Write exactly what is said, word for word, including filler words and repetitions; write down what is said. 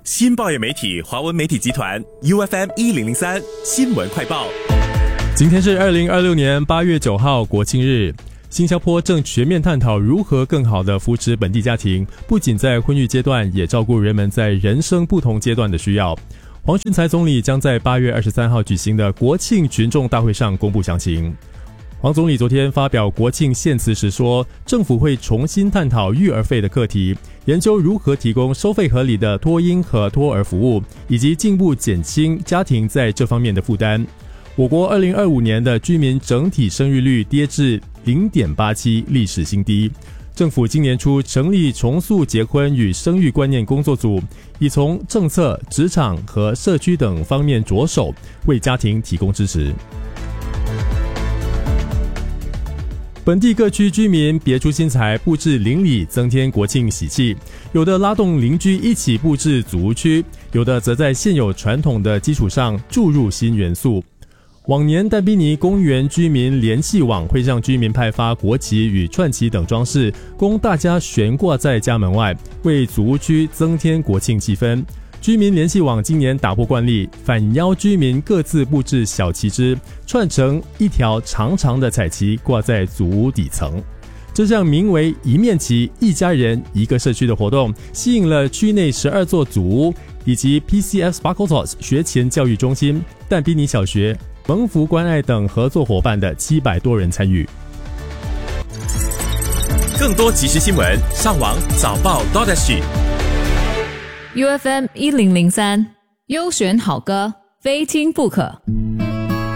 新报业媒体华文媒体集团 U F M 一零零三新闻快报。 今天是二零二六年八月九号，国庆日。新加坡正全面探讨如何更好地扶持本地家庭，不仅在婚育阶段，也照顾人们在人生不同阶段的需要。黄循财总理将在八月二十三号举行的国庆群众大会上公布详情。黄总理昨天发表国庆献词时说，政府会重新探讨育儿费的课题，研究如何提供收费合理的托婴和托儿服务，以及进一步减轻家庭在这方面的负担。我国二零二五年的居民整体生育率跌至 零点八七， 历史新低。政府今年初成立重塑结婚与生育观念工作组，已从政策、职场和社区等方面着手，为家庭提供支持。本地各区居民别出心裁，布置邻里，增添国庆喜气。有的拉动邻居一起布置祖屋区，有的则在现有传统的基础上注入新元素。往年但宾尼公园居民联系网会向居民派发国旗与串旗等装饰，供大家悬挂在家门外，为祖屋区增添国庆气氛。居民联系网今年打破惯例，反邀居民各自布置小旗帜，串成一条长长的彩旗挂在祖屋底层。这项名为一面旗一家人一个社区的活动，吸引了区内十二座祖屋以及 P C F Sparkletos 学前教育中心、但宾尼小学、蒙福关爱等合作伙伴的七百多人参与。 更多即时新闻，上网早报 .sg。 U F M 一零零三优选好歌，非听不可。